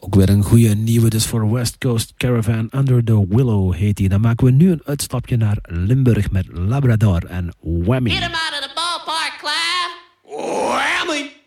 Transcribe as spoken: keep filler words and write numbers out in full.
Ook weer een goede nieuwe dus voor West Coast Caravan. Under the Willow heet die. Dan maken we nu een uitstapje naar Limburg met Labrador en Whammy. Hit him out of the ballpark, Clive. Whammy.